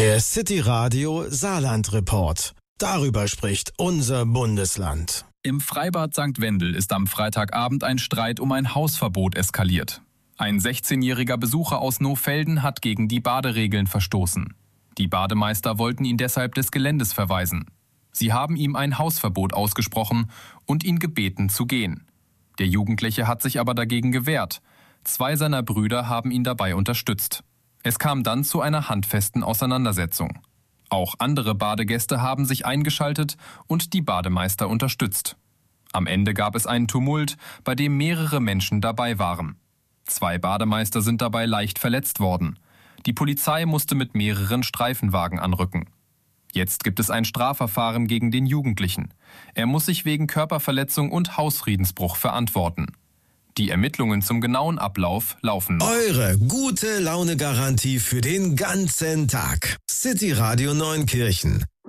Der City Radio Saarland Report. Darüber spricht unser Bundesland. Im Freibad St. Wendel ist am Freitagabend ein Streit um ein Hausverbot eskaliert. Ein 16-jähriger Besucher aus Nohfelden hat gegen die Baderegeln verstoßen. Die Bademeister wollten ihn deshalb des Geländes verweisen. Sie haben ihm ein Hausverbot ausgesprochen und ihn gebeten zu gehen. Der Jugendliche hat sich aber dagegen gewehrt. 2 seiner Brüder haben ihn dabei unterstützt. Es kam dann zu einer handfesten Auseinandersetzung. Auch andere Badegäste haben sich eingeschaltet und die Bademeister unterstützt. Am Ende gab es einen Tumult, bei dem mehrere Menschen dabei waren. 2 Bademeister sind dabei leicht verletzt worden. Die Polizei musste mit mehreren Streifenwagen anrücken. Jetzt gibt es ein Strafverfahren gegen den Jugendlichen. Er muss sich wegen Körperverletzung und Hausfriedensbruch verantworten. Die Ermittlungen zum genauen Ablauf laufen noch. Eure gute Laune-Garantie für den ganzen Tag. City Radio Neunkirchen.